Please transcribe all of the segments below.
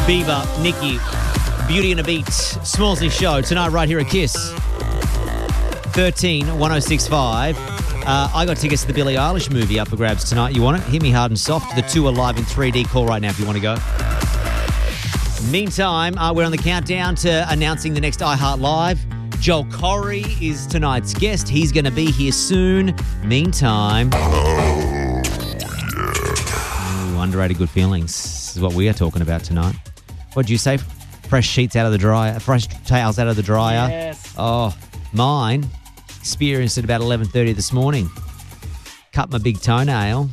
Bieber, Nicki, Beauty and a Beat, Smallsy Show tonight right here at Kiss. 13-1065. I got tickets to the Billie Eilish movie up for grabs tonight. You want it? Hit me hard and soft. The two are live in 3D. Call right now if you want to go. Meantime, we're on the countdown to announcing the next iHeart Live. Joel Corey is tonight's guest. He's going to be here soon. Meantime, underrated good feelings. This is what we are talking about tonight. What did you say? Fresh sheets out of the dryer, fresh towels out of the dryer. Yes. Oh, mine experienced it about 11:30 this morning. Cut my big toenail.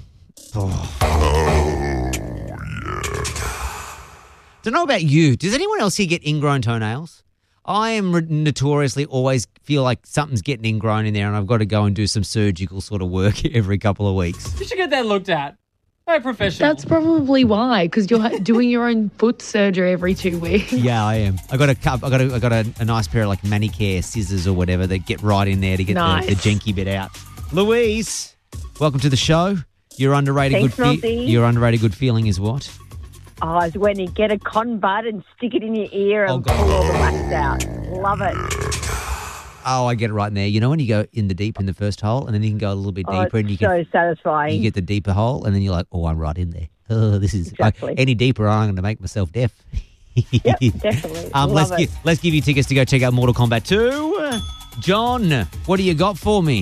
Don't know about you. Does anyone else here get ingrown toenails? I am notoriously always feel like something's getting ingrown in there and I've got to go and do some surgical sort of work every couple of weeks. You should get that looked at. Very professional. That's probably why, because you're doing your own foot surgery every 2 weeks. Yeah, I am. I got a nice pair of like manicure scissors or whatever that get right in there to get the janky bit out. Louise, welcome to the show. Your underrated your underrated good feeling is what? Oh, it's when you get a cotton bud and stick it in your ear and pull all the wax out. Love it. Oh, I get it right in there. You know when you go in the deep in the first hole and then you can go a little bit deeper and you so satisfying. You get the deeper hole and then you're like, oh, I'm right in there. Oh, this is exactly. Any deeper, I'm going to make myself deaf. Yep, definitely. Let's give you tickets to go check out Mortal Kombat 2. John, what do you got for me?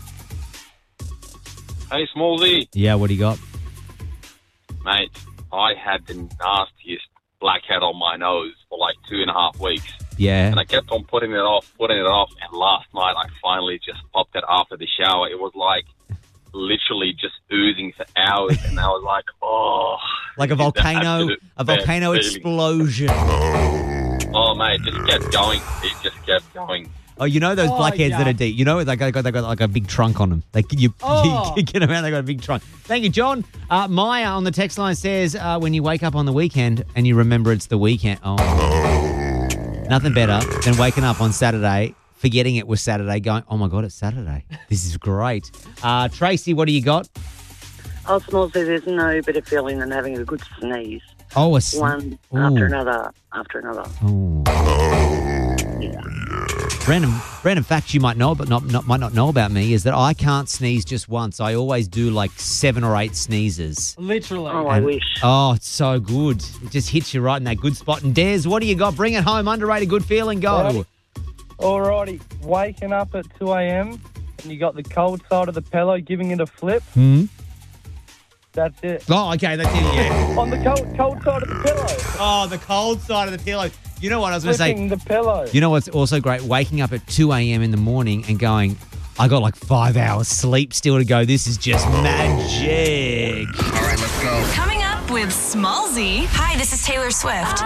Hey, Smallsy. Yeah, what do you got? Mate, I had the nastiest blackhead on my nose for like 2.5 weeks. Yeah. And I kept on putting it off. And last night I finally just popped it after the shower. It was like literally just oozing for hours. And I was like, oh. Like a volcano explosion. Oh, mate, it just kept going. It just kept going. Oh, you know those blackheads that are deep. You know, they got like a big trunk on them. You get them out, they got a big trunk. Thank you, John. Maya on the text line says, when you wake up on the weekend and you remember it's the weekend. Oh, nothing better than waking up on Saturday, forgetting it was Saturday, going, oh my God, it's Saturday. This is great. Tracy, what do you got? Oh, Smallsy, there's no better feeling than having a good sneeze. Oh, one after another. Oh. Yeah. Random fact you might know, but might not know about me is that I can't sneeze just once. I always do like 7 or 8 sneezes. Literally. Oh, I wish. Oh, it's so good. It just hits you right in that good spot. And Des, what do you got? Bring it home. Underrated good feeling. Go. Alrighty. Waking up at 2 a.m. and you got the cold side of the pillow, giving it a flip. That's it. Oh, okay. That's it, yeah. On the cold side of the pillow. Oh, the cold side of the pillow. You know what I was going to say? Flipping the pillow. You know what's also great? Waking up at 2 a.m. in the morning and going, I got like 5 hours sleep still to go. This is just magic. All right, let's go. Coming up with Smallsy. Hi, this is Taylor Swift.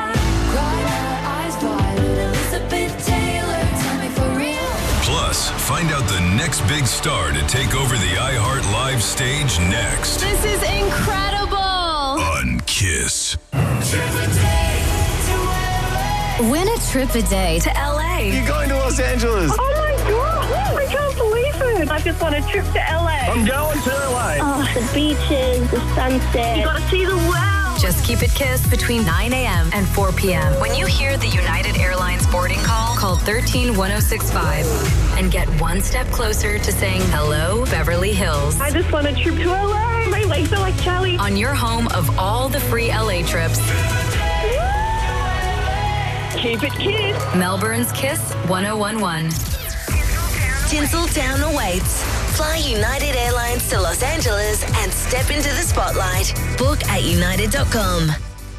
Plus, find out the next big star to take over the iHeart Live stage next. This is incredible. On Kiss. Win a trip a day to LA. You're going to Los Angeles. Oh my God, I can't believe it. I just want a trip to LA. I'm going to LA. Oh, the beaches, the sunset. You got to see the world. Just keep it Kiss between 9 a.m. and 4 p.m. When you hear the United Airlines boarding call 13-1065 and get one step closer to saying hello, Beverly Hills. I just want a trip to LA. My legs are like Charlie. On your home of all the free LA trips. Keep it Kiss. Melbourne's Kiss 1011. Tinseltown awaits. Fly United Airlines to Los Angeles and step into the spotlight. Book at united.com.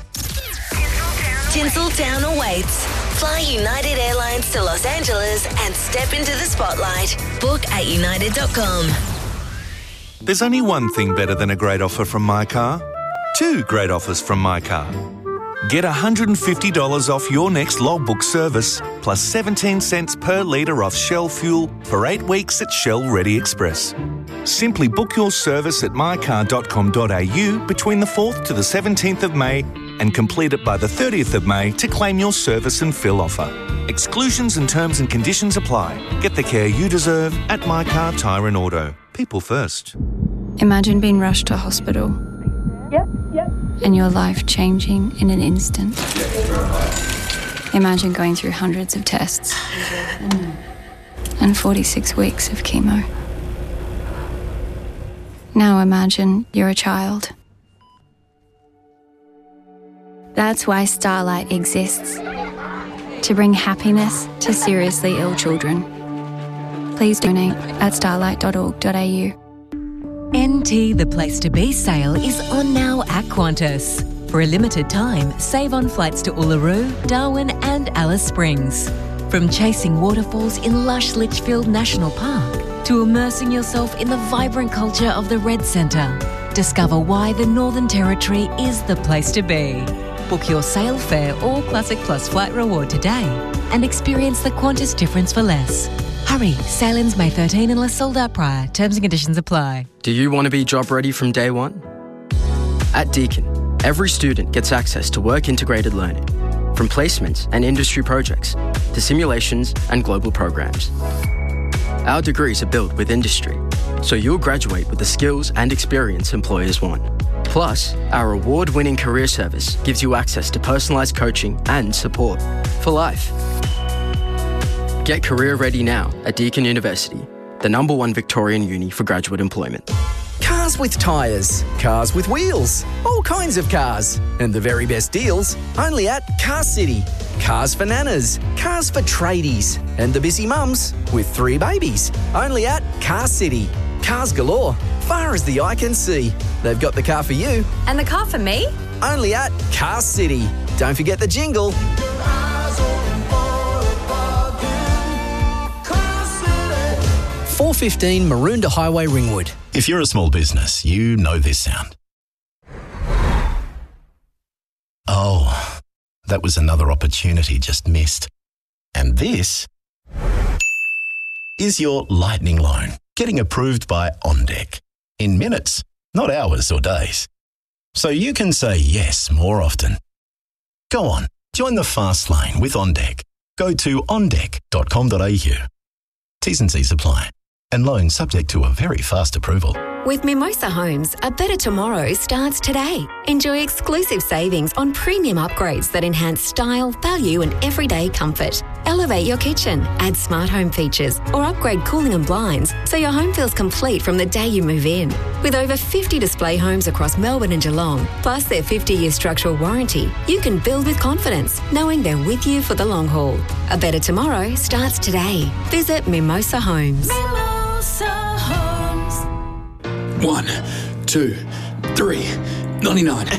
Tinseltown awaits. Fly United Airlines to Los Angeles and step into the spotlight. Book at united.com. There's only one thing better than a great offer from My Car. 2 great offers from My Car. Get $150 off your next logbook service, plus 17 cents per litre off Shell fuel for 8 weeks at Shell Ready Express. Simply book your service at mycar.com.au between the 4th to the 17th of May and complete it by the 30th of May to claim your service and fill offer. Exclusions and terms and conditions apply. Get the care you deserve at My Car Tyre and Auto. People first. Imagine being rushed to hospital. Yep. and your life changing in an instant. Imagine going through hundreds of tests and 46 weeks of chemo. Now imagine you're a child. That's why Starlight exists. To bring happiness to seriously ill children. Please donate at starlight.org.au. NT The Place to Be sale is on now at Qantas. For a limited time, save on flights to Uluru, Darwin and Alice Springs. From chasing waterfalls in lush Litchfield National Park to immersing yourself in the vibrant culture of the Red Centre. Discover why the Northern Territory is the place to be. Book your sail fare or Classic Plus flight reward today and experience the Qantas difference for less. Hurry, sail-ins May 13 unless sold out prior. Terms and conditions apply. Do you want to be job ready from day one? At Deakin, every student gets access to work-integrated learning, from placements and industry projects to simulations and global programs. Our degrees are built with industry, so you'll graduate with the skills and experience employers want. Plus, our award-winning career service gives you access to personalised coaching and support for life. Get career ready now at Deakin University, the #1 Victorian uni for graduate employment. Cars with tyres, cars with wheels, all kinds of cars. And the very best deals only at Car City. Cars for nanas, cars for tradies, and the busy mums with 3 babies. Only at Car City. Cars galore, far as the eye can see. They've got the car for you. And the car for me? Only at Car City. Don't forget the jingle. 415 Maroondah Highway, Ringwood. If you're a small business, you know this sound. Oh, that was another opportunity just missed. And this is your lightning loan, getting approved by OnDeck. In minutes, not hours or days. So you can say yes more often. Go on, join the fast lane with OnDeck. Go to ondeck.com.au. T's and C's apply. And loan subject to a very fast approval. With Mimosa Homes, a better tomorrow starts today. Enjoy exclusive savings on premium upgrades that enhance style, value and everyday comfort. Elevate your kitchen, add smart home features or upgrade cooling and blinds so your home feels complete from the day you move in. With over 50 display homes across Melbourne and Geelong, plus their 50-year structural warranty, you can build with confidence, knowing they're with you for the long haul. A better tomorrow starts today. Visit Mimosa Homes. Mimosa Homes. 1, 2, 3, 99.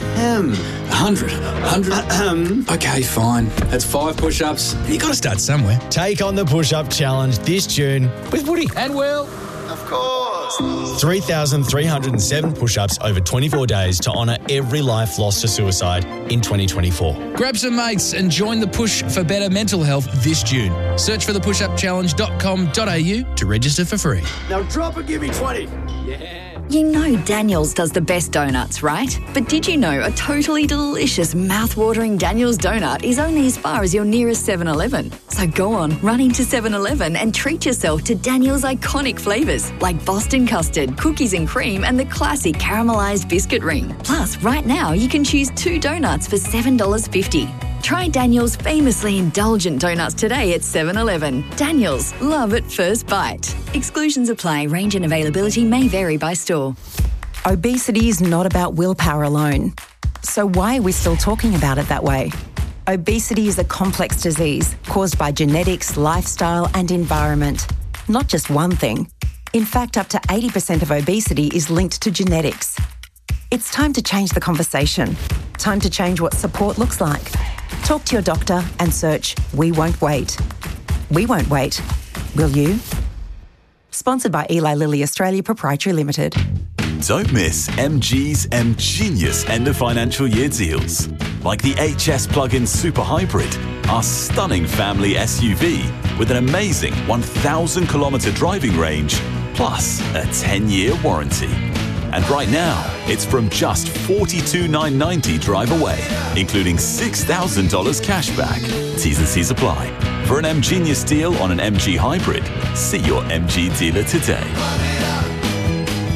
100. Okay, fine. That's 5 push-ups. You got to start somewhere. Take on the push-up challenge this June with Woody. And Will. Of course. 3,307 push-ups over 24 days to honour every life lost to suicide in 2024. Grab some mates and join the push for better mental health this June. Search for thepushupchallenge.com.au to register for free. Now drop and give me 20. Yeah. You know Daniel's does the best donuts, right? But did you know a totally delicious, mouth-watering Daniel's donut is only as far as your nearest 7-Eleven? So go on, run into 7-Eleven and treat yourself to Daniel's iconic flavours like Boston custard, cookies and cream and the classic caramelised biscuit ring. Plus, right now you can choose 2 donuts for $7.50. Try Daniel's famously indulgent donuts today at 7-Eleven. Daniel's, love at first bite. Exclusions apply. Range and availability may vary by store. Obesity is not about willpower alone. So why are we still talking about it that way? Obesity is a complex disease caused by genetics, lifestyle and environment. Not just one thing. In fact, up to 80% of obesity is linked to genetics. It's time to change the conversation. Time to change what support looks like. Talk to your doctor and search We Won't Wait. We won't wait. Will you? Sponsored by Eli Lilly Australia Proprietary Limited. Don't miss MG's M-Genius end of financial year deals. Like the HS plug-in Super Hybrid, our stunning family SUV with an amazing 1,000-kilometre driving range, plus a 10-year warranty. And right now, it's from just $42,990 drive away, including $6,000 cash back. T's and C's apply. For an M-Genius deal on an MG Hybrid, see your MG dealer today.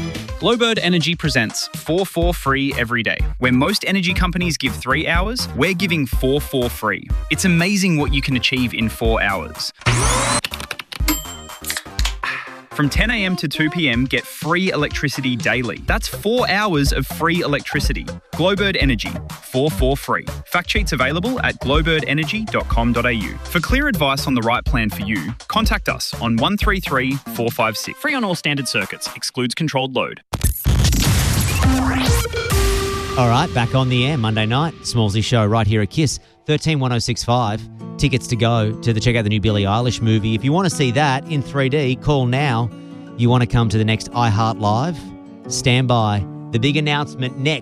Glowbird Energy presents 4-4 free every day. Where most energy companies give 3 hours, we're giving 4-4 free. It's amazing what you can achieve in 4 hours. From 10 a.m. to 2 p.m, get free electricity daily. That's 4 hours of free electricity. Glowbird Energy, 4-4 free. Fact sheets available at glowbirdenergy.com.au. For clear advice on the right plan for you, contact us on 133 456. Free on all standard circuits. Excludes controlled load. All right, back on the air Monday night. Smallsy Show right here at KISS. 131065. Tickets to go to check out the new Billie Eilish movie. If you want to see that in 3D, call now. You want to come to the next iHeart Live? Stand by. The big announcement next.